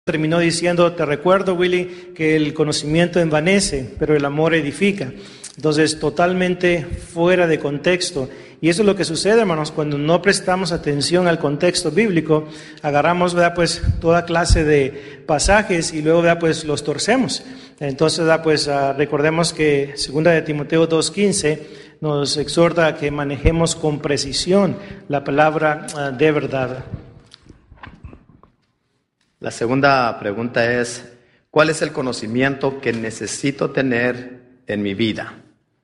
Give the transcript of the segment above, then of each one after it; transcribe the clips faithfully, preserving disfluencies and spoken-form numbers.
Terminó diciendo, te recuerdo, Willy, que el conocimiento envanece, pero el amor edifica. Entonces, totalmente fuera de contexto. Y eso es lo que sucede, hermanos, cuando no prestamos atención al contexto bíblico, agarramos, ¿verdad?, pues, toda clase de pasajes y luego, ¿verdad?, pues, los torcemos. Entonces, ¿verdad?, pues, uh, recordemos que segunda de Timoteo dos quince nos exhorta a que manejemos con precisión la palabra uh, de verdad. La segunda pregunta es, ¿cuál es el conocimiento que necesito tener en mi vida?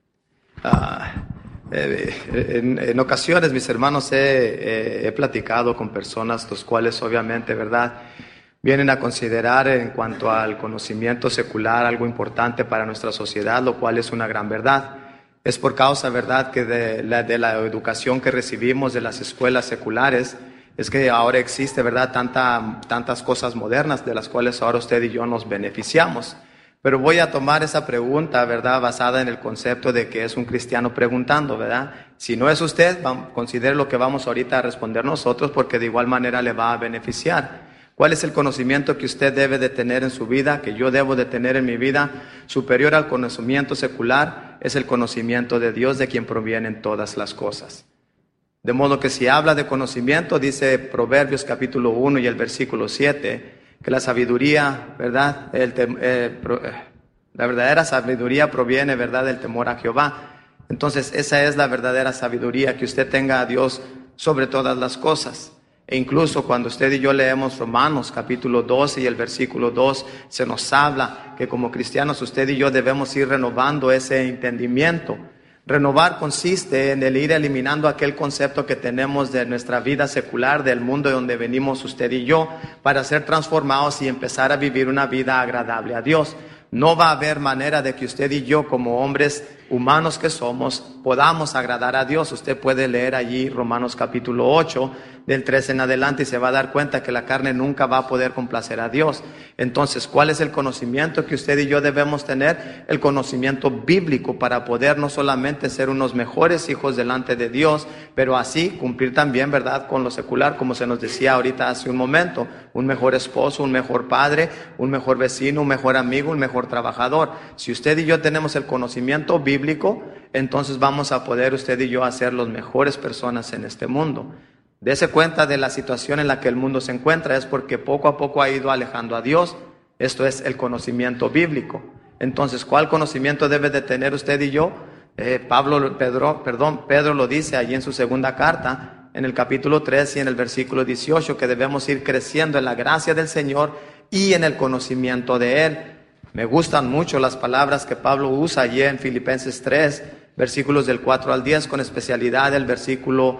Uh, eh, en, en ocasiones, mis hermanos, he, eh, he platicado con personas los cuales obviamente, ¿verdad?, vienen a considerar en cuanto al conocimiento secular algo importante para nuestra sociedad, lo cual es una gran verdad. Es por causa, ¿verdad?, que de la, de la educación que recibimos de las escuelas seculares, es que ahora existe, ¿verdad?, Tanta, tantas cosas modernas de las cuales ahora usted y yo nos beneficiamos. Pero voy a tomar esa pregunta, ¿verdad?, basada en el concepto de que es un cristiano preguntando, ¿verdad? Si no es usted, considere lo que vamos ahorita a responder nosotros, porque de igual manera le va a beneficiar. ¿Cuál es el conocimiento que usted debe de tener en su vida, que yo debo de tener en mi vida, superior al conocimiento secular? Es el conocimiento de Dios, de quien provienen todas las cosas. De modo que si habla de conocimiento, dice Proverbios capítulo uno y el versículo siete, que la sabiduría, ¿verdad?, el tem- eh, pro- eh, la verdadera sabiduría proviene, ¿verdad?, del temor a Jehová. Entonces, esa es la verdadera sabiduría, que usted tenga a Dios sobre todas las cosas. E incluso cuando usted y yo leemos Romanos capítulo doce y el versículo dos, se nos habla que como cristianos usted y yo debemos ir renovando ese entendimiento. Renovar consiste en el ir eliminando aquel concepto que tenemos de nuestra vida secular, del mundo de donde venimos usted y yo, para ser transformados y empezar a vivir una vida agradable a Dios. No va a haber manera de que usted y yo, como hombres humanos que somos, podamos agradar a Dios. Usted puede leer allí Romanos capítulo ocho, del trece en adelante, y se va a dar cuenta que la carne nunca va a poder complacer a Dios. Entonces, ¿cuál es el conocimiento que usted y yo debemos tener? El conocimiento bíblico, para poder no solamente ser unos mejores hijos delante de Dios, pero así cumplir también, ¿verdad?, con lo secular, como se nos decía ahorita hace un momento. Un mejor esposo, un mejor padre, un mejor vecino, un mejor amigo, un mejor trabajador. Si usted y yo tenemos el conocimiento bíblico, entonces vamos a poder usted y yo hacer las mejores personas en este mundo. Dese cuenta de la situación en la que el mundo se encuentra, es porque poco a poco ha ido alejando a Dios. Esto es el conocimiento bíblico. Entonces, ¿cuál conocimiento debe de tener usted y yo? Eh, Pablo, Pedro, perdón, Pedro lo dice allí en su segunda carta, en el capítulo tres y en el versículo dieciocho, que debemos ir creciendo en la gracia del Señor y en el conocimiento de Él. Me gustan mucho las palabras que Pablo usa allí en Filipenses tres, versículos del cuatro al diez, con especialidad el versículo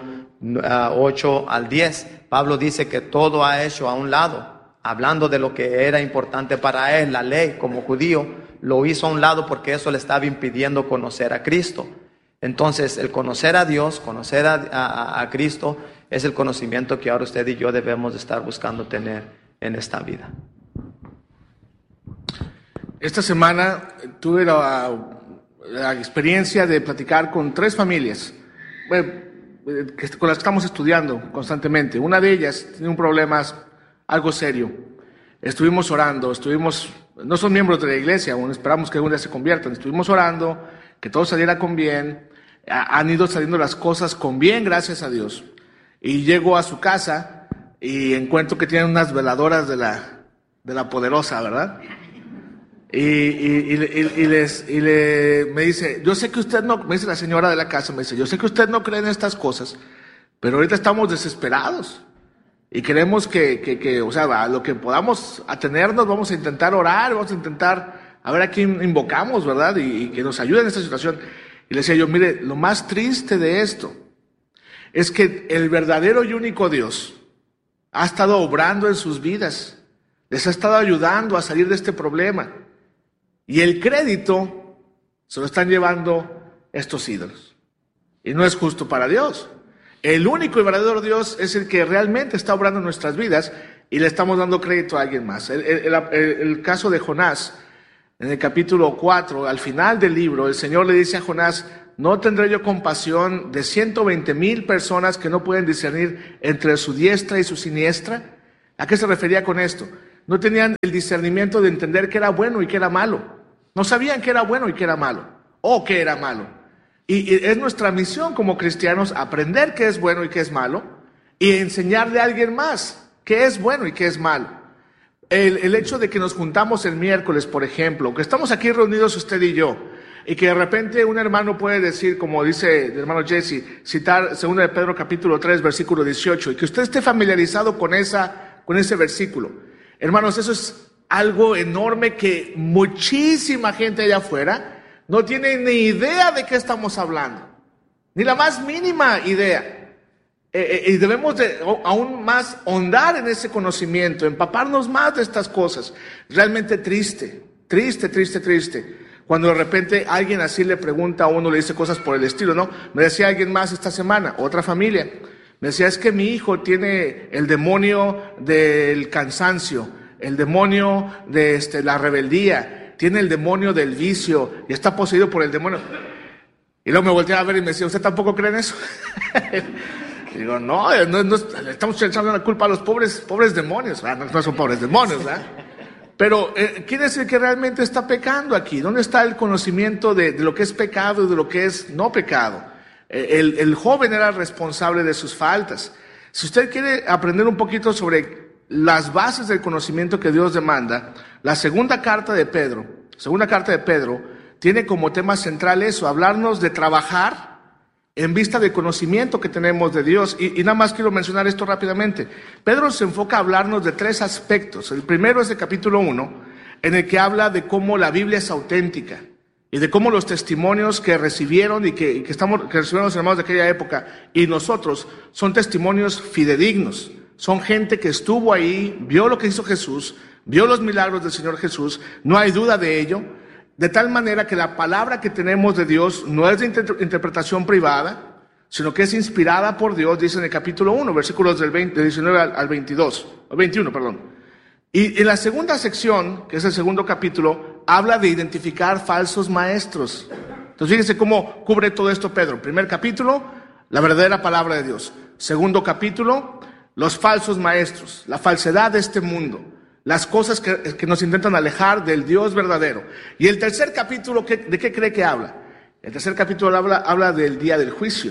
ocho al diez. Pablo dice que todo ha hecho a un lado, hablando de lo que era importante para él, la ley como judío, lo hizo a un lado porque eso le estaba impidiendo conocer a Cristo. Entonces, el conocer a Dios, conocer a, a, a Cristo, es el conocimiento que ahora usted y yo debemos de estar buscando tener en esta vida. Esta semana tuve la, la experiencia de platicar con tres familias, bueno, con las que estamos estudiando constantemente. Una de ellas tiene un problema algo serio. Estuvimos orando, estuvimos, no son miembros de la iglesia, aún esperamos que algún día se conviertan. Estuvimos orando, que todo saliera con bien. Han ido saliendo las cosas con bien, gracias a Dios. Y llego a su casa y encuentro que tienen unas veladoras de la, de la poderosa, ¿verdad? Y, y, y, y, les, y le, me dice, yo sé que usted no, me dice la señora de la casa, me dice, yo sé que usted no cree en estas cosas, pero ahorita estamos desesperados y queremos que, que, que o sea, a lo que podamos atenernos, vamos a intentar orar, vamos a intentar a ver a quién invocamos, ¿verdad? Y, y que nos ayude en esta situación. Y le decía yo, mire, lo más triste de esto es que el verdadero y único Dios ha estado obrando en sus vidas, les ha estado ayudando a salir de este problema. Y el crédito se lo están llevando estos ídolos. Y no es justo para Dios. El único y verdadero Dios es el que realmente está obrando en nuestras vidas y le estamos dando crédito a alguien más. El, el, el, el caso de Jonás, en el capítulo cuatro, al final del libro, el Señor le dice a Jonás, ¿no tendré yo compasión de ciento veinte mil personas que no pueden discernir entre su diestra y su siniestra? ¿A qué se refería con esto? no tenían el discernimiento de entender qué era bueno y qué era malo. No sabían qué era bueno y qué era malo, o qué era malo. Y, y es nuestra misión como cristianos aprender qué es bueno y qué es malo, y enseñarle a alguien más qué es bueno y qué es malo. El, el hecho de que nos juntamos el miércoles, por ejemplo, que estamos aquí reunidos usted y yo, y que de repente un hermano puede decir, como dice el hermano Jesse, citar segunda de Pedro capítulo tres, versículo dieciocho, y que usted esté familiarizado con, esa, con ese versículo. Hermanos, eso es algo enorme que muchísima gente allá afuera no tiene ni idea de qué estamos hablando, ni la más mínima idea. Eh, eh, y debemos de aún más ahondar en ese conocimiento, empaparnos más de estas cosas. Realmente triste, triste, triste, triste. Cuando de repente alguien así le pregunta a uno, le dice cosas por el estilo, ¿no? Me decía alguien más esta semana, otra familia, me decía, es que mi hijo tiene el demonio del cansancio, el demonio de este, la rebeldía, tiene el demonio del vicio y está poseído por el demonio. Y luego me volteaba a ver y me decía, ¿usted tampoco cree en eso? Y digo, no, no, no, le estamos echando la culpa a los pobres, pobres demonios. Ah, no, no son pobres demonios, ¿verdad? Pero eh, quiere decir que realmente está pecando aquí. ¿Dónde está el conocimiento de, de lo que es pecado y de lo que es no pecado? Eh, el, el joven era responsable de sus faltas. Si usted quiere aprender un poquito sobre las bases del conocimiento que Dios demanda, la segunda carta de Pedro, segunda carta de Pedro, tiene como tema central eso, hablarnos de trabajar en vista del conocimiento que tenemos de Dios. Y, y nada más quiero mencionar esto rápidamente. Pedro se enfoca a hablarnos de tres aspectos. El primero es el capítulo uno, en el que habla de cómo la Biblia es auténtica y de cómo los testimonios que recibieron y que, y que, estamos, que recibieron los hermanos de aquella época y nosotros son testimonios fidedignos. Son gente que estuvo ahí, vio lo que hizo Jesús, vio los milagros del Señor Jesús, no hay duda de ello, de tal manera que la palabra que tenemos de Dios no es de inter- interpretación privada, sino que es inspirada por Dios, dice en el capítulo uno, versículos del veinte, diecinueve al, al veintidós, veintiuno, perdón. Y en la segunda sección, que es el segundo capítulo, habla de identificar falsos maestros. Entonces fíjense cómo cubre todo esto Pedro. Primer capítulo, la verdadera palabra de Dios. Segundo capítulo, los falsos maestros, la falsedad de este mundo, las cosas que, que nos intentan alejar del Dios verdadero. Y el tercer capítulo, ¿qué, ¿de qué cree que habla? El tercer capítulo habla, habla del día del juicio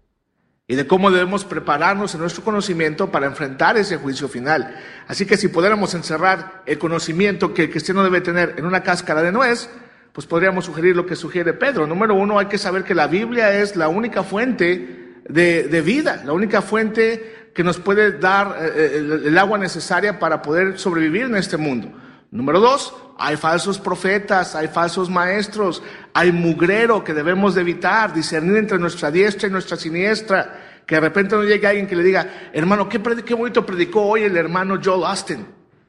y de cómo debemos prepararnos en nuestro conocimiento para enfrentar ese juicio final. Así que si pudiéramos encerrar el conocimiento que el cristiano debe tener en una cáscara de nuez, pues podríamos sugerir lo que sugiere Pedro. Número uno, hay que saber que la Biblia es la única fuente de, de vida, la única fuente que nos puede dar eh, el, el agua necesaria para poder sobrevivir en este mundo. Número dos, hay falsos profetas, hay falsos maestros, hay mugrero que debemos de evitar, discernir entre nuestra diestra y nuestra siniestra, que de repente no llegue alguien que le diga, hermano, qué, pred- qué bonito predicó hoy el hermano Joel Austin.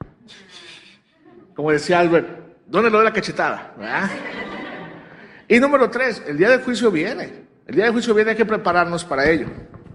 Como decía Albert, ¿dónde lo de la cachetada? ¿verdad? Y número tres, el día del juicio viene, el día del juicio viene, hay que prepararnos para ello.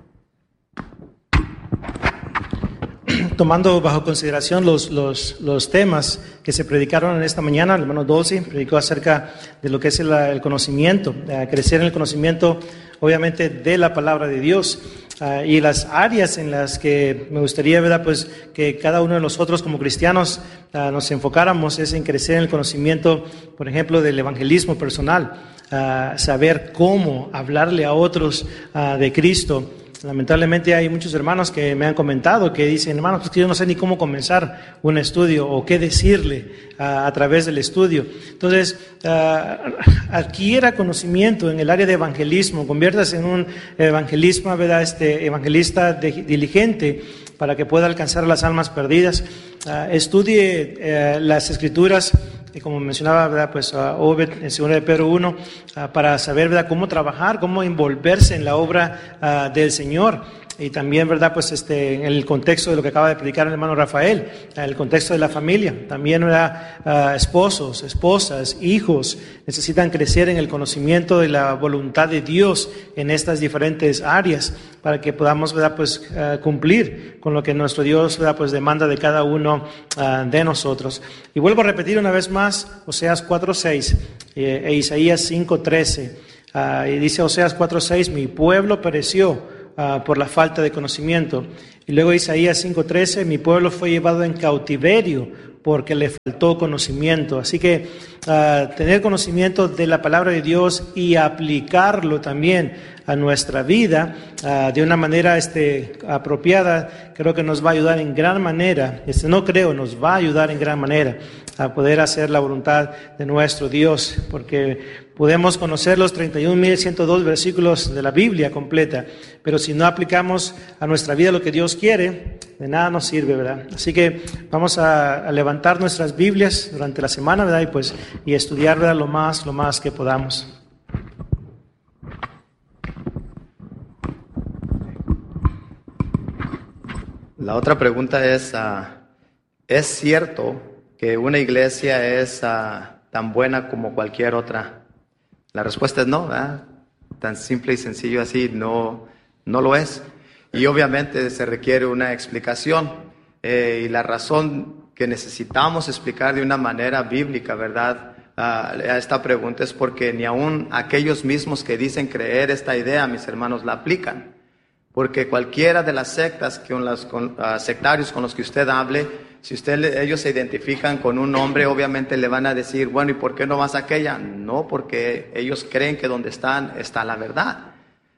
Tomando bajo consideración los, los, los temas que se predicaron en esta mañana, el hermano Dolce predicó acerca de lo que es el, el conocimiento, eh, crecer en el conocimiento, obviamente, de la palabra de Dios, uh, y las áreas en las que me gustaría, ¿verdad?, pues que cada uno de nosotros como cristianos uh, nos enfocáramos es en crecer en el conocimiento, por ejemplo, del evangelismo personal, uh, saber cómo hablarle a otros uh, de Cristo. Lamentablemente hay muchos hermanos que me han comentado que dicen, hermanos, pues que yo no sé ni cómo comenzar un estudio o qué decirle uh, a través del estudio. Entonces, uh, adquiera conocimiento en el área de evangelismo, conviértase en un evangelista, ¿verdad? Este, evangelista de, diligente para que pueda alcanzar las almas perdidas. Uh, estudie uh, las escrituras, y como mencionaba, ¿verdad?, pues uh, Obed en segunda de Pedro uno, uh, para saber, ¿verdad?, cómo trabajar, cómo envolverse en la obra uh, del Señor. Y también, ¿verdad?, pues este, en el contexto de lo que acaba de predicar el hermano Rafael, en el contexto de la familia. También, ¿verdad?, uh, esposos, esposas, hijos necesitan crecer en el conocimiento de la voluntad de Dios en estas diferentes áreas para que podamos, ¿verdad?, pues uh, cumplir con lo que nuestro Dios, ¿verdad?, pues demanda de cada uno uh, de nosotros. Y vuelvo a repetir una vez más Oseas cuatro seis eh, e Isaías cinco trece. Uh, y dice Oseas cuatro seis, mi pueblo pereció Uh, por la falta de conocimiento. Y luego Isaías cinco trece, mi pueblo fue llevado en cautiverio porque le faltó conocimiento. Así que uh, tener conocimiento de la palabra de Dios y aplicarlo también a nuestra vida uh, de una manera este, apropiada, creo que nos va a ayudar en gran manera, este, no creo, nos va a ayudar en gran manera a poder hacer la voluntad de nuestro Dios, porque podemos conocer los treinta y un mil ciento dos versículos de la Biblia completa, pero si no aplicamos a nuestra vida lo que Dios quiere, de nada nos sirve, ¿verdad? Así que vamos a, a levantar nuestras Biblias durante la semana, ¿verdad? Y pues y estudiar, ¿verdad? Lo más, lo más que podamos. La otra pregunta es, uh, ¿es cierto que una iglesia es uh, tan buena como cualquier otra? La respuesta es no, ¿verdad? Tan simple y sencillo así, no, no lo es. Y obviamente se requiere una explicación. Eh, y la razón que necesitamos explicar de una manera bíblica, ¿verdad?, uh, a esta pregunta es porque ni aun aquellos mismos que dicen creer esta idea, mis hermanos, la aplican. Porque cualquiera de las sectas, con los con, uh, sectarios con los que usted hable, si usted, ellos se identifican con un nombre, obviamente le van a decir, bueno, ¿y por qué no vas a aquella? No, porque ellos creen que donde están está la verdad.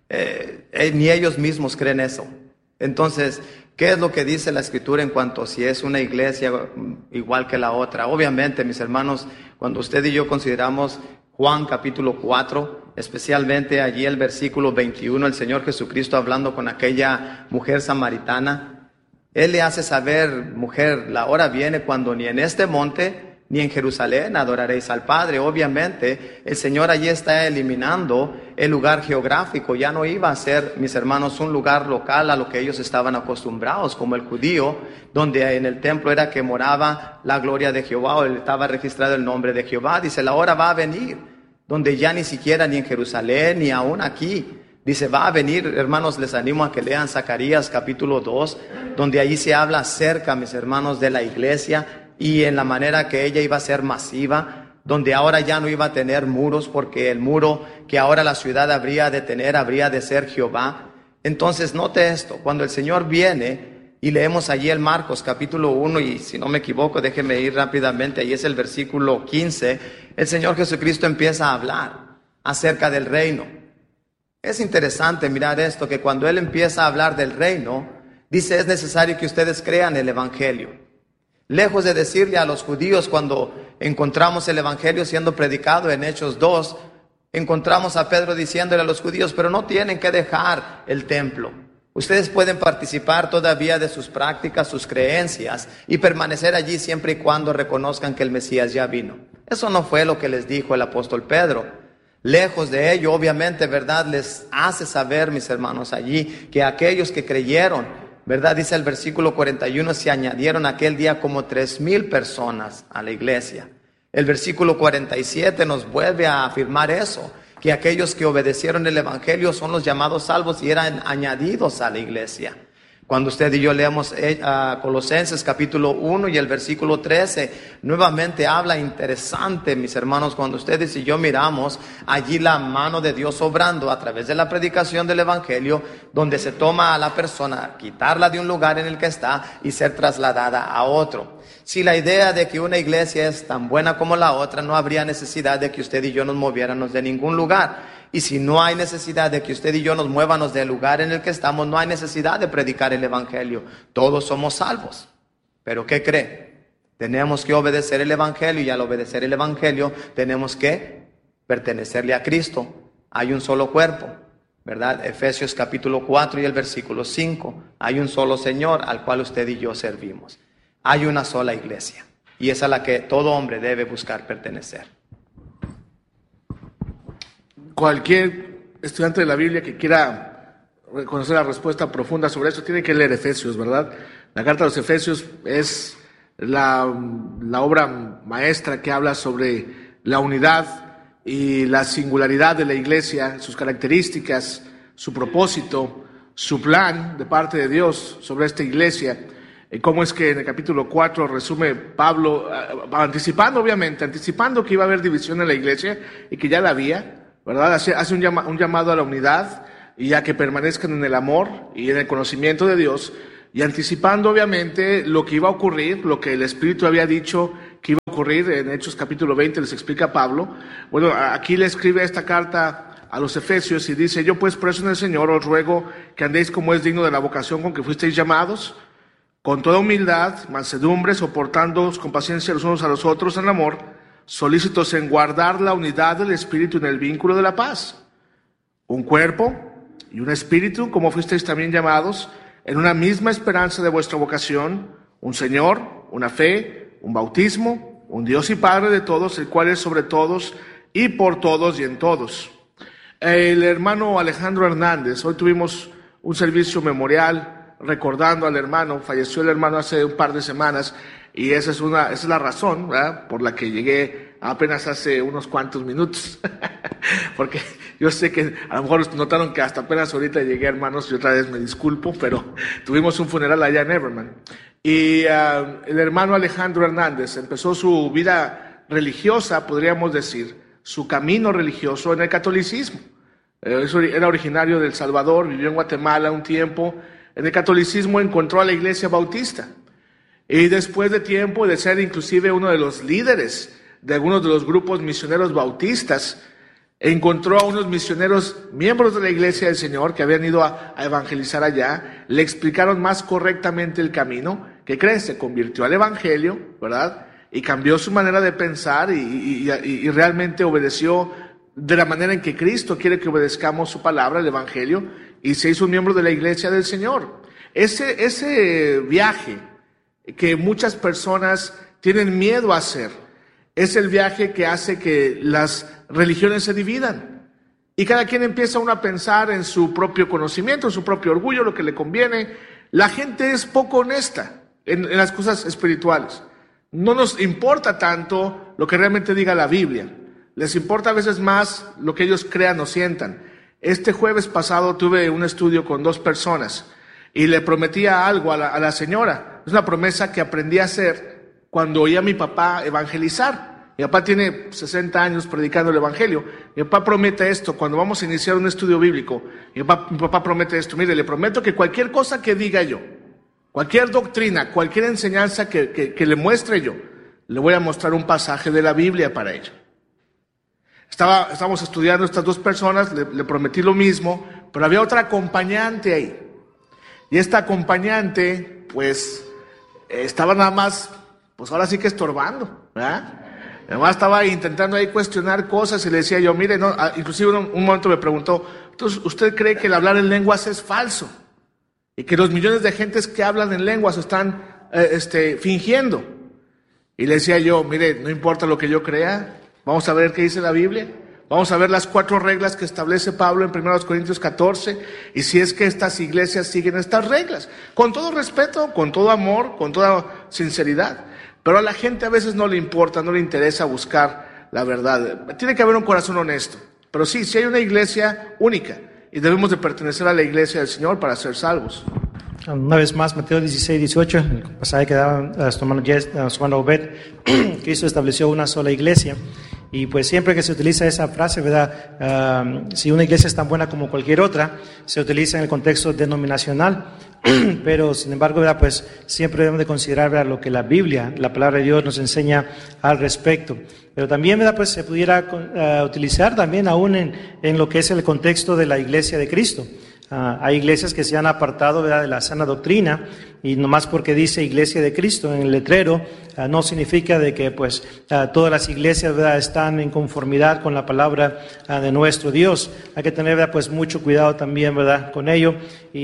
Eh, eh, ni ellos mismos creen eso. Entonces, ¿qué es lo que dice la Escritura en cuanto a si es una iglesia igual que la otra? Obviamente, mis hermanos, cuando usted y yo consideramos Juan capítulo cuatro, especialmente allí el versículo veintiuno, el Señor Jesucristo hablando con aquella mujer samaritana, Él le hace saber, mujer, la hora viene cuando ni en este monte ni en Jerusalén adoraréis al Padre. Obviamente, el Señor allí está eliminando el lugar geográfico. Ya no iba a ser, mis hermanos, un lugar local a lo que ellos estaban acostumbrados, como el judío, donde en el templo era que moraba la gloria de Jehová, o estaba registrado el nombre de Jehová. Dice, la hora va a venir, donde ya ni siquiera ni en Jerusalén, ni aún aquí. Dice, va a venir, hermanos, les animo a que lean Zacarías capítulo dos, donde allí se habla acerca, mis hermanos, de la iglesia, y en la manera que ella iba a ser masiva, donde ahora ya no iba a tener muros, porque el muro que ahora la ciudad habría de tener, habría de ser Jehová. Entonces, note esto, cuando el Señor viene, y leemos allí el Marcos capítulo uno, y si no me equivoco, déjeme ir rápidamente, ahí es el versículo quince, el Señor Jesucristo empieza a hablar acerca del reino. Es interesante mirar esto, que cuando Él empieza a hablar del reino, dice, es necesario que ustedes crean el Evangelio. Lejos de decirle a los judíos, cuando encontramos el Evangelio siendo predicado en Hechos dos, encontramos a Pedro diciéndole a los judíos, pero no tienen que dejar el templo. Ustedes pueden participar todavía de sus prácticas, sus creencias, y permanecer allí siempre y cuando reconozcan que el Mesías ya vino. Eso no fue lo que les dijo el apóstol Pedro. Lejos de ello, obviamente, ¿verdad?, les hace saber, mis hermanos, allí, que aquellos que creyeron, ¿verdad?, dice el versículo cuarenta y uno, se añadieron aquel día como tres mil personas a la iglesia. El versículo cuarenta y siete nos vuelve a afirmar eso, que aquellos que obedecieron el Evangelio son los llamados salvos y eran añadidos a la iglesia. Cuando usted y yo leemos uh, Colosenses capítulo uno y el versículo trece, nuevamente habla interesante, mis hermanos, cuando ustedes y yo miramos allí la mano de Dios obrando a través de la predicación del Evangelio, donde se toma a la persona, quitarla de un lugar en el que está y ser trasladada a otro. Si la idea de que una iglesia es tan buena como la otra, no habría necesidad de que usted y yo nos moviéramos de ningún lugar. Y si no hay necesidad de que usted y yo nos muévanos del lugar en el que estamos, no hay necesidad de predicar el Evangelio. Todos somos salvos. ¿Pero qué cree? Tenemos que obedecer el Evangelio, y al obedecer el Evangelio tenemos que pertenecerle a Cristo. Hay un solo cuerpo, ¿verdad? Efesios capítulo cuatro y el versículo cinco. Hay un solo Señor al cual usted y yo servimos. Hay una sola iglesia, y es a la que todo hombre debe buscar pertenecer. Cualquier estudiante de la Biblia que quiera conocer la respuesta profunda sobre eso tiene que leer Efesios, ¿verdad? La carta de los Efesios es la, la obra maestra que habla sobre la unidad y la singularidad de la iglesia, sus características, su propósito, su plan de parte de Dios sobre esta iglesia. Cómo es que en el capítulo cuatro resume Pablo, anticipando obviamente, anticipando que iba a haber división en la iglesia y que ya la había, ¿verdad? Hace, hace un, llama, un llamado a la unidad y a que permanezcan en el amor y en el conocimiento de Dios. y anticipando obviamente lo que iba a ocurrir, lo que el Espíritu había dicho que iba a ocurrir en Hechos capítulo veinte, les explica Pablo. Bueno, aquí le escribe esta carta a los Efesios y dice: yo pues preso en el Señor os ruego que andéis como es digno de la vocación con que fuisteis llamados, con toda humildad, mansedumbre, soportándoos con paciencia los unos a los otros en amor, solícitos en guardar la unidad del Espíritu en el vínculo de la paz. Un cuerpo y un espíritu, como fuisteis también llamados, en una misma esperanza de vuestra vocación, un Señor, una fe, un bautismo, un Dios y Padre de todos, el cual es sobre todos y por todos y en todos. El hermano Alejandro Hernández, hoy tuvimos un servicio memorial recordando al hermano, falleció el hermano hace un par de semanas, y esa es, una, esa es la razón, ¿verdad?, por la que llegué apenas hace unos cuantos minutos. Porque yo sé que a lo mejor notaron que hasta apenas ahorita llegué, hermanos, y otra vez me disculpo, pero tuvimos un funeral allá en Everman. Y uh, el hermano Alejandro Hernández empezó su vida religiosa, podríamos decir, su camino religioso en el catolicismo. Eh, era originario de El Salvador, vivió en Guatemala un tiempo. En el catolicismo encontró a la iglesia bautista. Y después de tiempo de ser inclusive uno de los líderes de algunos de los grupos misioneros bautistas, encontró a unos misioneros, miembros de la Iglesia del Señor, que habían ido a, a evangelizar allá, le explicaron más correctamente el camino. ¿Qué crees? Se convirtió al Evangelio, ¿verdad? Y cambió su manera de pensar y, y, y, y realmente obedeció de la manera en que Cristo quiere que obedezcamos su palabra, el Evangelio, y se hizo un miembro de la Iglesia del Señor. Ese, ese viaje que muchas personas tienen miedo a hacer, es el viaje que hace que las religiones se dividan. Y cada quien empieza uno a pensar en su propio conocimiento, en su propio orgullo, lo que le conviene. La gente es poco honesta en, en las cosas espirituales. No nos importa tanto lo que realmente diga la Biblia. Les importa a veces más lo que ellos crean o sientan. Este jueves pasado tuve un estudio con dos personas y le prometía algo a la, a la señora. Es una promesa que aprendí a hacer cuando oía a mi papá evangelizar. Mi papá tiene sesenta años predicando el evangelio. Mi papá promete esto: cuando vamos a iniciar un estudio bíblico, mi papá, mi papá promete esto: mire, le prometo que cualquier cosa que diga yo, cualquier doctrina, cualquier enseñanza que, que, que le muestre yo, le voy a mostrar un pasaje de la Biblia para ella. Estaba, estábamos estudiando estas dos personas, le, le prometí lo mismo, pero había otra acompañante ahí. Y esta acompañante, pues, estaba nada más, pues ahora sí que estorbando, ¿verdad? Además estaba intentando ahí cuestionar cosas y le decía yo, mire, no, inclusive un, un momento me preguntó, entonces, ¿usted cree que el hablar en lenguas es falso? Y que los millones de gentes que hablan en lenguas están eh, este, fingiendo. Y le decía yo, mire, no importa lo que yo crea, vamos a ver qué dice la Biblia. Vamos a ver las cuatro reglas que establece Pablo en primera Corintios catorce, y si es que estas iglesias siguen estas reglas, con todo respeto, con todo amor, con toda sinceridad. Pero a la gente a veces no le importa, no le interesa buscar la verdad. Tiene que haber un corazón honesto. Pero sí, sí hay una iglesia única, y debemos de pertenecer a la iglesia del Señor para ser salvos. Una vez más, Mateo dieciséis, dieciocho, el pasaje que daba a su hermano, Jess, a su hermano Obed, Cristo estableció una sola iglesia. Y pues siempre que se utiliza esa frase, ¿verdad? Uh, si una iglesia es tan buena como cualquier otra, se utiliza en el contexto denominacional. Pero sin embargo, ¿verdad? Pues siempre debemos de considerar, ¿verdad?, lo que la Biblia, la palabra de Dios nos enseña al respecto. Pero también, ¿verdad?, pues se pudiera uh, utilizar también aún en, en lo que es el contexto de la iglesia de Cristo. Uh, hay iglesias que se han apartado, ¿verdad?, de la sana doctrina, y nomás porque dice Iglesia de Cristo en el letrero, uh, no significa de que pues uh, todas las iglesias, ¿verdad?, están en conformidad con la palabra uh, de nuestro Dios. Hay que tener, ¿verdad?, pues mucho cuidado también, ¿verdad?, con ello,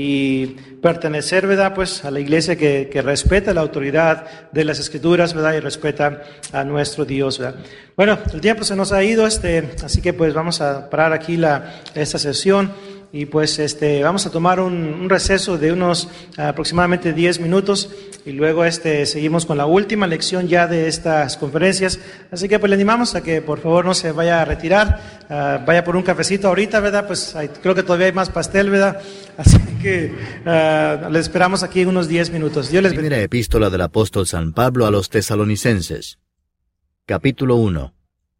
y pertenecer, ¿verdad?, pues a la iglesia que, que respeta la autoridad de las Escrituras, ¿verdad?, y respeta a nuestro Dios, ¿verdad? Bueno, el tiempo se nos ha ido, este, así que pues vamos a parar aquí la, esta sesión. Y pues este vamos a tomar un, un receso de unos uh, aproximadamente diez minutos, y luego este seguimos con la última lección ya de estas conferencias. Así que pues le animamos a que por favor no se vaya a retirar, uh, vaya por un cafecito ahorita, ¿verdad? Pues hay, creo que todavía hay más pastel, ¿verdad? Así que uh, le esperamos aquí en unos diez minutos. Dios les bendiga. Primera epístola del apóstol San Pablo a los Tesalonicenses. Capítulo uno.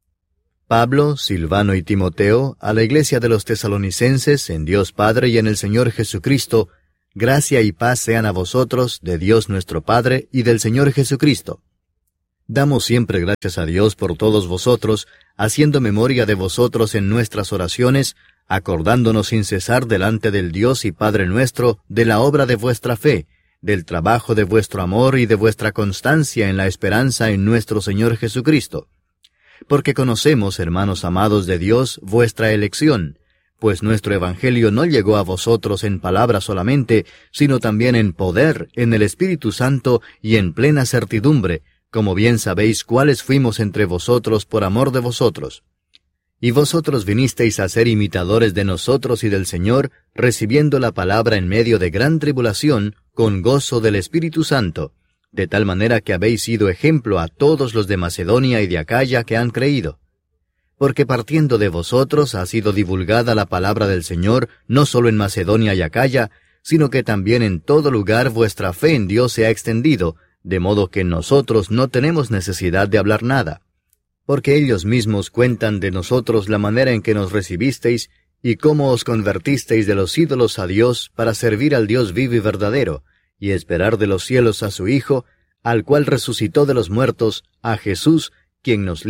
Pablo, Silvano y Timoteo, a la iglesia de los Tesalonicenses, en Dios Padre y en el Señor Jesucristo, Gracia y paz sean a vosotros, de Dios nuestro Padre y del Señor Jesucristo. Damos siempre gracias a Dios por todos vosotros, haciendo memoria de vosotros en nuestras oraciones, acordándonos sin cesar delante del Dios y Padre nuestro de la obra de vuestra fe, del trabajo de vuestro amor y de vuestra constancia en la esperanza en nuestro Señor Jesucristo. Porque conocemos, hermanos amados de Dios, vuestra elección, pues nuestro Evangelio no llegó a vosotros en palabra solamente, sino también en poder, en el Espíritu Santo y en plena certidumbre, como bien sabéis cuáles fuimos entre vosotros por amor de vosotros. Y vosotros vinisteis a ser imitadores de nosotros y del Señor, recibiendo la palabra en medio de gran tribulación, con gozo del Espíritu Santo, de tal manera que habéis sido ejemplo a todos los de Macedonia y de Acaya que han creído. Porque partiendo de vosotros ha sido divulgada la palabra del Señor, no solo en Macedonia y Acaya, sino que también en todo lugar vuestra fe en Dios se ha extendido, de modo que nosotros no tenemos necesidad de hablar nada. Porque ellos mismos cuentan de nosotros la manera en que nos recibisteis, y cómo os convertisteis de los ídolos a Dios para servir al Dios vivo y verdadero, y esperar de los cielos a su Hijo, al cual resucitó de los muertos, a Jesús, quien nos